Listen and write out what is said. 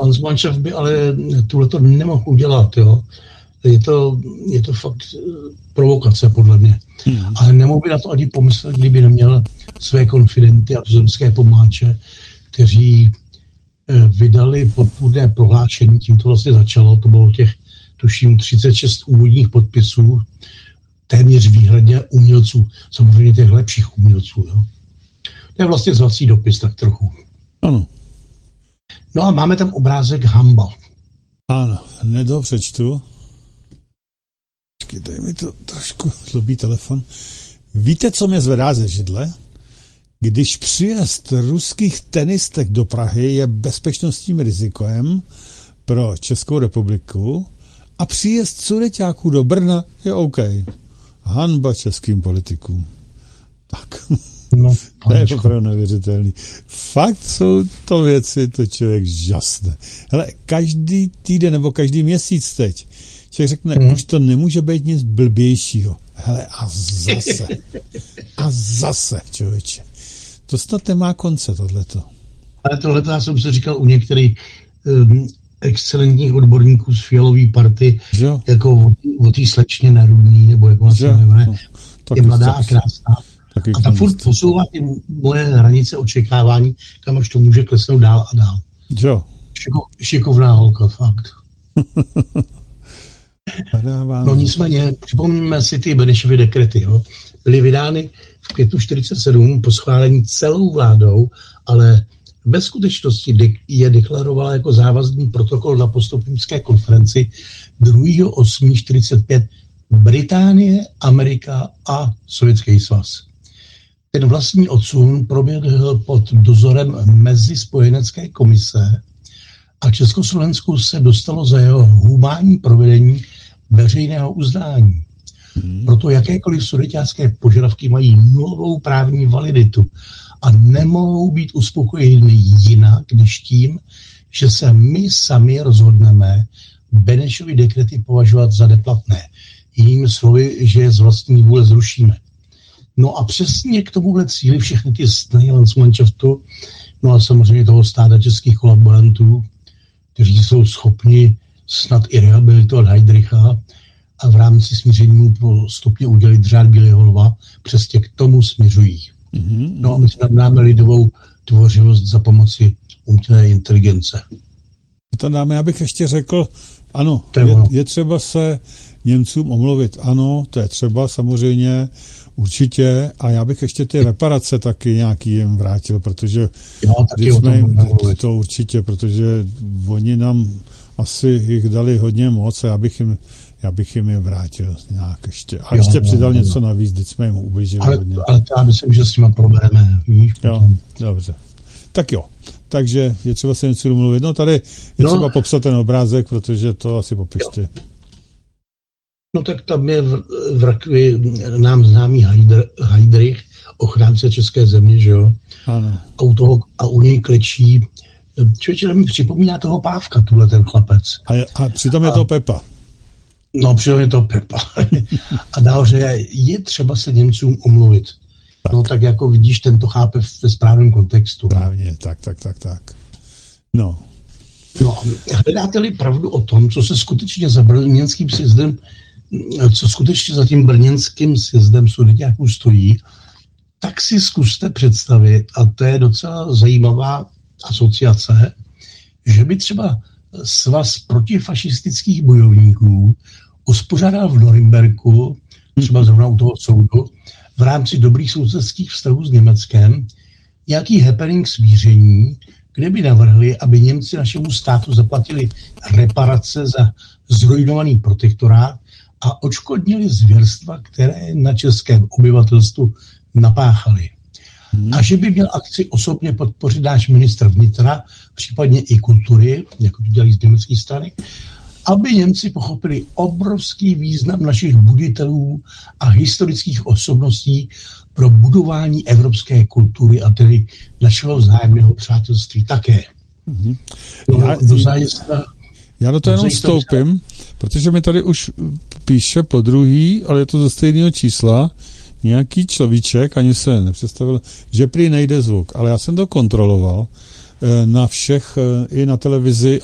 Landsmannschaft by ale tuhleto nemohl udělat, jo. Je to fakt provokace, podle mě. Ale nemohl by na to ani pomyslet, kdyby neměl své konfidenty a vzorské pomáče, kteří vydali podpůrné prohlášení, tím to vlastně začalo, to bylo těch, tuším, 36 úvodních podpisů, téměř výhradně umělců, samozřejmě těch lepších umělců. Jo. To je vlastně zvací dopis, tak trochu. Ano. No a máme tam obrázek Hamba. Ano, nedopřečtu. Počkejte, mi to trošku zlobí telefon. Víte, co mě zvedá ze židle? Když příjezd ruských tenistek do Prahy je bezpečnostním rizikem pro Českou republiku a příjezd sudeťáků do Brna je OK. Hanba českým politikům. Tak, No, to je opravdu neuvěřitelný. Fakt jsou to věci, to člověk žasne. Hele, každý týden nebo každý měsíc teď člověk řekne, už to nemůže být nic blbějšího. Hele, a zase, člověče. To snad nemá konce, tohleto. Ale tohleto já jsem si říkal u některých excelentních odborníků z Fialové party, jako o té slečně Nerudný, nebo jak se jmenuje, je mladá a krásná. A ta furt posouvá ty moje hranice očekávání, kam až to může klesnout dál a dál. Jo. Šikovná holka, fakt. No nicméně, připomínáme si ty Benešovy dekrety, jo. Byly vydány v květnu 1947 po schválení celou vládou, ale ve skutečnosti je deklarovala jako závazný protokol na postupimské konferenci 2.8.1945 Británie, Amerika a Sovětský svaz. Ten vlastní odsun proběhl pod dozorem Mezispojenecké komise a Československu se dostalo za jeho humánní provedení veřejného uznání. Proto jakékoliv sudeťácké požadavky mají nulovou právní validitu a nemohou být uspokojeny jinak než tím, že se my sami rozhodneme Benešovy dekrety považovat za neplatné. Jinými slovy, že je z vlastní vůle zrušíme. No a přesně k tomuhle cíli všechny ty snahy Landsmannschaftu, no a samozřejmě toho stáda českých kolaborantů, kteří jsou schopni snad i rehabilitovat Heydricha a v rámci smíření mu postupně udělit řád Bílého lva, přesně k tomu směřují. No a my si dáme lidovou tvořivost za pomoci umělé inteligence. To dáme, já bych ještě řekl, ano, je třeba se Němcům omluvit. Ano, to je třeba samozřejmě, určitě. A já bych ještě ty reparace taky nějaký jim vrátil, protože to určitě, protože oni nám asi jich dali hodně moc a já bych jim je vrátil nějak ještě. A ještě přidal něco navíc, když jsme jim ublížili hodně. Ale já myslím, že s nima probereme. Jo, dobře. Tak jo. Takže je třeba se něco domluvit. No tady je třeba popsat ten obrázek, protože to asi popište. No tak tam je v rakvi nám známý Heydrich, ochránce české země, že jo? Ano. A u něj klečí. Člověče, mi připomíná toho Pávka, tuhle ten chlapec. A přitom je to Pepa. No, přitom je to Pepa. A dál, že je třeba se Němcům omluvit. Tak. No tak jako vidíš, ten to chápe ve správném kontextu. Právně, tak. No, hledáte-li pravdu o tom, co se skutečně za brněnským sjezdem, co skutečně za tím brněnským sjezdem sudeťáků stojí, tak si zkuste představit, a to je docela zajímavá asociace, že by třeba svaz protifašistických bojovníků uspořádal v Norimberku, třeba zrovna u toho soudu, v rámci dobrých sousedských vztahů s Německem, nějaký happening smíření, kde by navrhli, aby Němci našemu státu zaplatili reparace za zruinovaný protektorát a odškodnili zvěrstva, které na českém obyvatelstvu napáchali. A že by měl akci osobně podpořit náš ministr vnitra, případně i kultury, jako to dělají z německé strany, aby Němci pochopili obrovský význam našich buditelů a historických osobností pro budování evropské kultury a tedy našeho vzájemného přátelství také. Já do toho jenom vstoupím, protože mi tady už píše po druhý, ale je to ze stejného čísla, nějaký človíček, ani se nepředstavil, že prý nejde zvuk, ale já jsem to kontroloval na všech, i na televizi